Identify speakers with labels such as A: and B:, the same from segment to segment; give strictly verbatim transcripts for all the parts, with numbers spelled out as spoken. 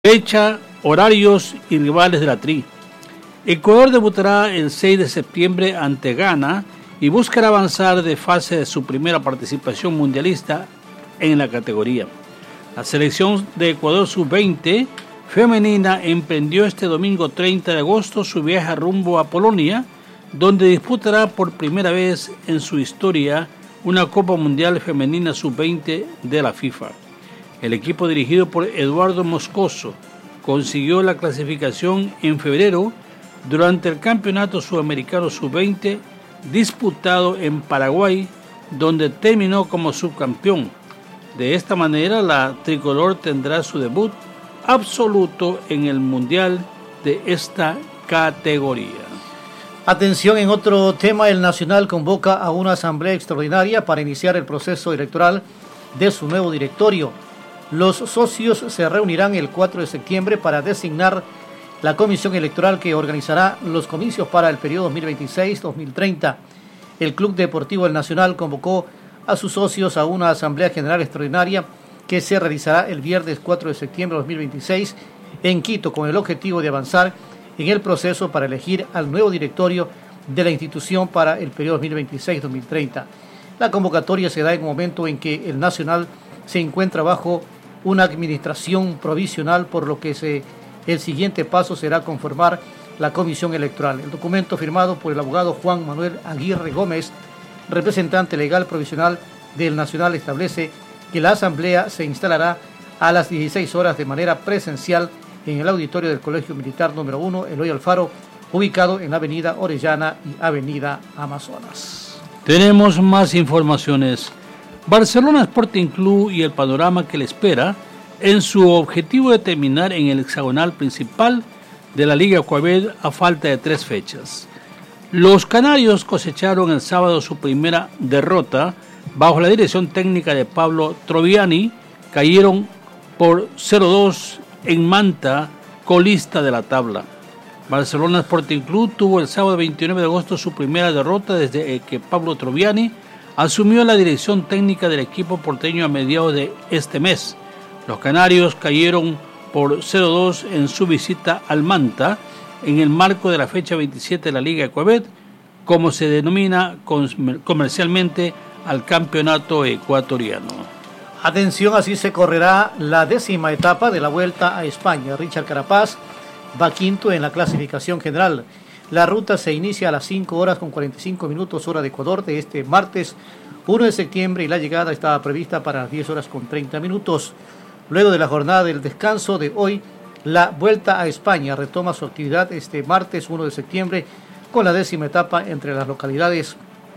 A: Fecha, horarios y rivales de la Tri. Ecuador debutará el seis de septiembre ante Ghana y buscará avanzar de fase de su primera participación mundialista en la categoría. La selección de Ecuador sub veinte femenina emprendió este domingo treinta de agosto su viaje rumbo a Polonia, donde disputará por primera vez en su historia una Copa Mundial Femenina sub veinte de la FIFA. El equipo dirigido por Eduardo Moscoso consiguió la clasificación en febrero durante el Campeonato Sudamericano sub veinte disputado en Paraguay, donde terminó como subcampeón. De esta manera, la tricolor tendrá su debut absoluto en el Mundial de esta categoría.
B: Atención, en otro tema, el Nacional convoca a una asamblea extraordinaria para iniciar el proceso electoral de su nuevo directorio. Los socios se reunirán el cuatro de septiembre para designar la comisión electoral que organizará los comicios para el periodo dos mil veintiséis a dos mil treinta. El Club Deportivo El Nacional convocó a sus socios a una asamblea general extraordinaria que se realizará el viernes cuatro de septiembre de dos mil veintiséis en Quito, con el objetivo de avanzar en el proceso para elegir al nuevo directorio de la institución para el periodo dos mil veintiséis a dos mil treinta. La convocatoria se da en un momento en que el Nacional se encuentra bajo una administración provisional, por lo que se, el siguiente paso será conformar la comisión electoral. El documento firmado por el abogado Juan Manuel Aguirre Gómez, representante legal provisional del Nacional, establece que la asamblea se instalará a las dieciséis horas de manera presencial en el auditorio del Colegio Militar número uno, Eloy Alfaro, ubicado en la avenida Orellana y avenida Amazonas.
A: Tenemos más informaciones. Barcelona Sporting Club y el panorama que le espera en su objetivo de terminar en el hexagonal principal de la Liga Coabed a falta de tres fechas. Los canarios cosecharon el sábado su primera derrota bajo la dirección técnica de Pablo Troviani. Cayeron por cero dos en Manta, colista de la tabla. Barcelona Sporting Club tuvo el sábado veintinueve de agosto su primera derrota desde que Pablo Troviani asumió la dirección técnica del equipo porteño a mediados de este mes. Los canarios cayeron por cero dos en su visita al Manta en el marco de la fecha veintisiete de la Liga Ecuabed, como se denomina comercialmente al campeonato ecuatoriano.
B: Atención, así se correrá la décima etapa de la Vuelta a España. Richard Carapaz va quinto en la clasificación general. La ruta se inicia a las cinco horas con cuarenta y cinco minutos hora de Ecuador de este martes uno de septiembre y la llegada estaba prevista para las diez horas con treinta minutos. Luego de la jornada del descanso de hoy, la Vuelta a España retoma su actividad este martes uno de septiembre con la décima etapa entre las localidades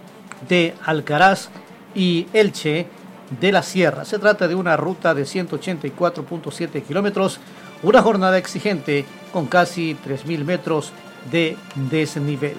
B: de Alcaraz y Elche de la Sierra. Se trata de una ruta de ciento ochenta y cuatro punto siete kilómetros, una jornada exigente con casi tres mil metros de desnivel.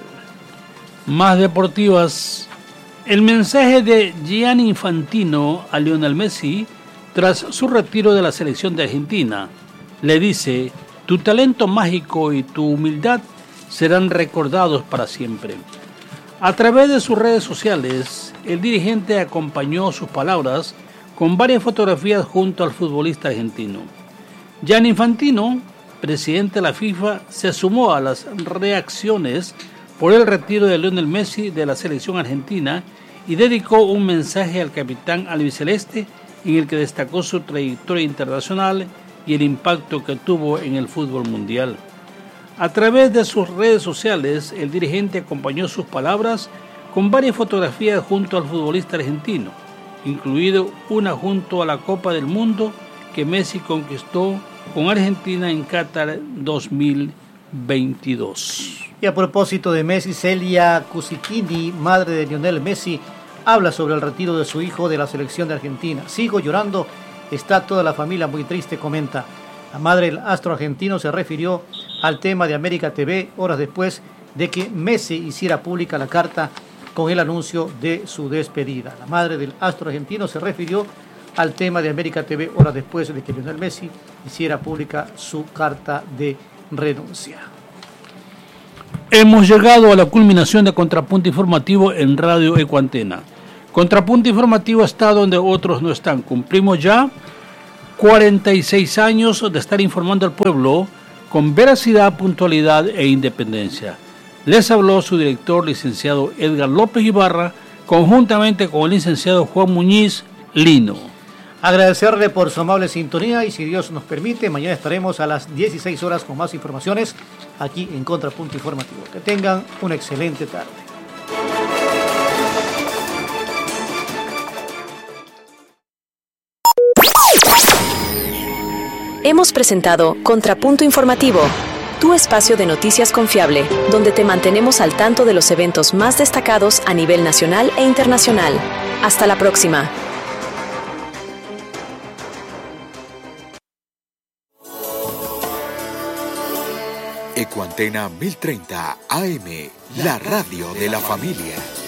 A: Más deportivas. El mensaje de Gianni Infantino a Lionel Messi tras su retiro de la selección de Argentina. Le dice: tu talento mágico y tu humildad serán recordados para siempre. A través de sus redes sociales, el dirigente acompañó sus palabras con varias fotografías junto al futbolista argentino. Gianni Infantino, presidente de la FIFA, se sumó a las reacciones por el retiro de Lionel Messi de la selección argentina y dedicó un mensaje al capitán albiceleste en el que destacó su trayectoria internacional y el impacto que tuvo en el fútbol mundial. A través de sus redes sociales, el dirigente acompañó sus palabras con varias fotografías junto al futbolista argentino, incluido una junto a la Copa del Mundo que Messi conquistó con Argentina en Qatar dos mil veintidós.
B: Y a propósito de Messi, Celia Cusichini, madre de Lionel Messi, habla sobre el retiro de su hijo de la selección de Argentina. Sigo llorando, está toda la familia muy triste, comenta. La madre del astro argentino se refirió al tema de América T V horas después de que Messi hiciera pública la carta con el anuncio de su despedida. La madre del astro argentino se refirió al tema de América T V horas después de que Lionel Messi hiciera pública su carta de renuncia.
A: Hemos llegado a la culminación de Contrapunto Informativo en Radio Ecuantena. Contrapunto Informativo está donde otros no están. Cumplimos ya cuarenta y seis años de estar informando al pueblo con veracidad, puntualidad e independencia. Les habló su director, licenciado Edgar López Ibarra, conjuntamente con el licenciado Juan Muñiz Lino.
B: Agradecerle por su amable sintonía y si Dios nos permite, mañana estaremos a las dieciséis horas con más informaciones aquí en Contrapunto Informativo. Que tengan una excelente tarde.
C: Hemos presentado Contrapunto Informativo, tu espacio de noticias confiable, donde te mantenemos al tanto de los eventos más destacados a nivel nacional e internacional. Hasta la próxima.
D: Ecuantena mil treinta A M, la radio de la familia.